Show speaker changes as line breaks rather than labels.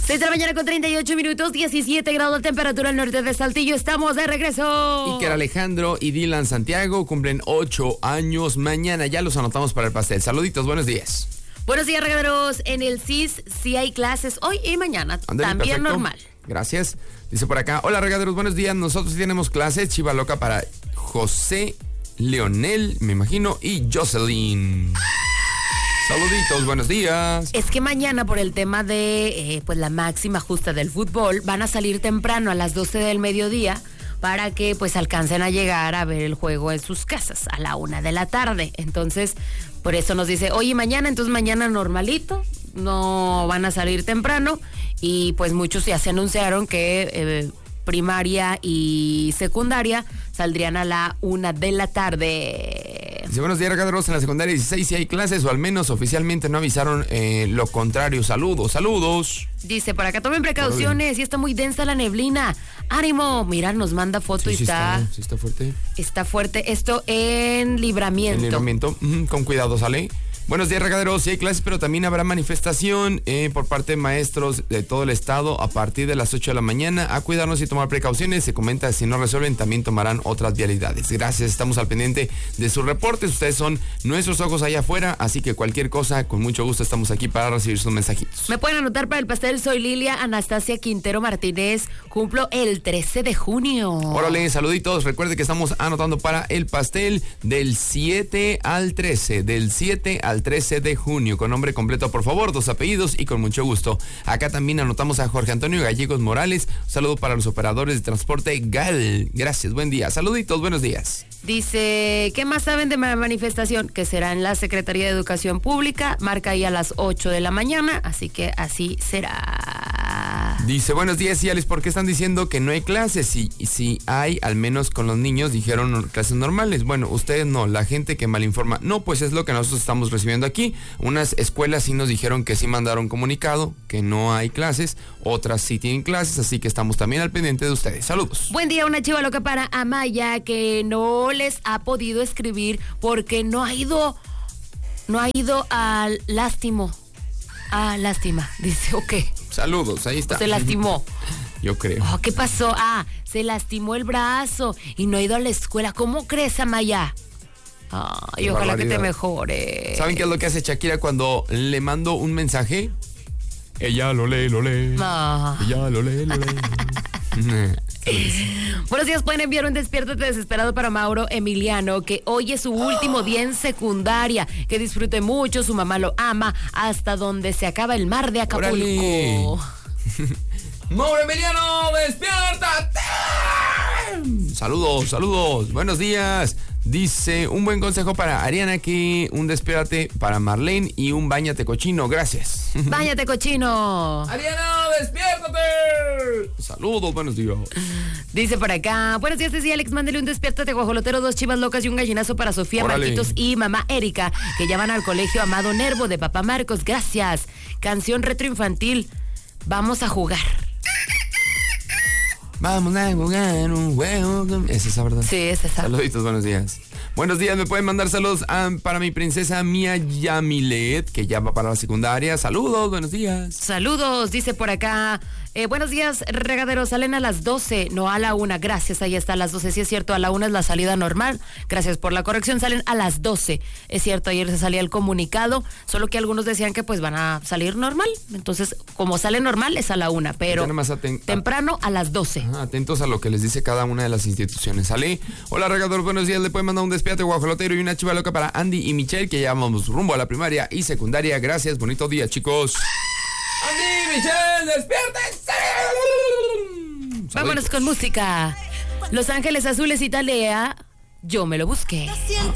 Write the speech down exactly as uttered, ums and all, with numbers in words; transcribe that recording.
seis de la mañana con treinta y ocho minutos, diecisiete grados de temperatura al norte de Saltillo. Estamos de regreso.
Iker Alejandro y Dylan Santiago cumplen ocho años mañana. Ya los anotamos para el pastel. Saluditos, buenos días.
Buenos días, regaderos. En el C I S sí hay clases hoy y mañana.
Ándale,
también
perfecto.
normal.
Gracias. Dice por acá, hola regaderos, buenos días. Nosotros sí tenemos clases. Chiva loca para José, Leonel, me imagino, y Jocelyn. Saluditos, buenos días.
Es que mañana por el tema de eh, pues la máxima justa del fútbol van a salir temprano a las doce del mediodía para que pues alcancen a llegar a ver el juego en sus casas a la una de la tarde. Entonces, por eso nos dice, oye, mañana, entonces mañana normalito, no van a salir temprano y pues muchos ya se anunciaron que eh, primaria y secundaria saldrían a la una de la tarde.
Dice, buenos días, regaderos. En la secundaria dieciséis sí hay clases, o al menos oficialmente no avisaron eh, lo contrario. Saludos, saludos.
Dice, por acá tomen precauciones, y está muy densa la neblina. ¡Ánimo! Mira, nos manda foto
Sí,
y
sí
está,
está, sí está fuerte.
está fuerte. Esto en Libramiento.
En libramiento, mm, con cuidado, ¿sale? Buenos días, regaderos. Sí hay clases, pero también habrá manifestación eh, por parte de maestros de todo el estado a partir de las ocho de la mañana. A cuidarnos y tomar precauciones. Se comenta, si no resuelven, también tomarán otras vialidades. Gracias, estamos al pendiente de sus reportes. Ustedes son nuestros ojos allá afuera, así que cualquier cosa, con mucho gusto estamos aquí para recibir sus mensajitos.
Me pueden anotar para el pastel. Soy Lilia Anastasia Quintero Martínez. Cumplo el trece de junio.
Órale, saluditos. Recuerde que estamos anotando para el pastel del siete al trece. Del siete al trece de junio, con nombre completo, por favor, dos apellidos y con mucho gusto. Acá también anotamos a Jorge Antonio Gallegos Morales. Un saludo para los operadores de transporte G A L. Gracias, buen día. Saluditos, buenos días.
Dice, ¿qué más saben de la manifestación? Que será en la Secretaría de Educación Pública, marca ahí a las ocho de la mañana, así que así será.
Dice, buenos días, Ciales, ¿por qué están diciendo que no hay clases? Si, si hay, al menos con los niños, dijeron clases normales. Bueno, ustedes no, la gente que malinforma. No, pues es lo que nosotros estamos recibiendo aquí. Unas escuelas sí nos dijeron que sí mandaron comunicado, que no hay clases, otras sí tienen clases, así que estamos también al pendiente de ustedes. Saludos.
Buen día, una chiva loca para Amaya, que no les ha podido escribir porque no ha ido, no ha ido al lástimo. Ah, lástima, dice, ok.
Saludos, ahí está.
Se lastimó.
Yo creo.
Oh, ¿qué pasó? Ah, se lastimó el brazo y no ha ido a la escuela. ¿Cómo crees, Amaya? Ay,
Qué
ojalá
barbaridad.
que te mejore.
¿Saben qué es lo que hace Shakira cuando le mando un mensaje? Ella lo lee, lo lee.
Ah.
Ella lo lee, lo lee.
Buenos días, pueden enviar un despiértate desesperado para Mauro Emiliano, que hoy es su último día en secundaria, que disfrute mucho, su mamá lo ama, hasta donde se acaba el mar de Acapulco.
¡Mauro Emiliano, despiértate! Saludos, saludos, buenos días. Dice, un buen consejo para Ariana, que un despiértate para Marlene y un báñate cochino, gracias.
¡Báñate, cochino!
Ariana, despiértate. Saludos, buenos días.
Dice por acá, buenos días, decía Alex, mándale un despiértate guajolotero, dos chivas locas y un gallinazo para Sofía,
Órale.
Marquitos y mamá Erika, que ya van al colegio Amado Nervo de papá Marcos, gracias. Canción retroinfantil, vamos a jugar.
Vamos a jugar un juego. ¿Es esa, verdad?
Sí, es esa.
Saluditos, buenos días. Buenos días, me pueden mandar saludos a, para mi princesa Mia Yamilet, que ya va para la secundaria. Saludos, buenos días.
Saludos, dice por acá. Eh, buenos días, regaderos. Salen a las doce, no a la una. Gracias, ahí está, a las doce. Sí, es cierto, a la una es la salida normal. Gracias por la corrección. Salen a las doce. Es cierto, ayer se salía el comunicado, solo que algunos decían que pues van a salir normal. Entonces, como sale normal, es a la una, pero
Ya nomás aten-
temprano a las doce.
Ajá, atentos a lo que les dice cada una de las instituciones. ¿Sale? Hola, regador, buenos días. Le pueden mandar un despiate guajolotero y una chiva loca para Andy y Michelle, que ya vamos rumbo a la primaria y secundaria. Gracias, bonito día, chicos. Andy, Michelle, despiértense.
Vámonos con música. Los Ángeles Azules, Italia. Yo me lo busqué.
Siento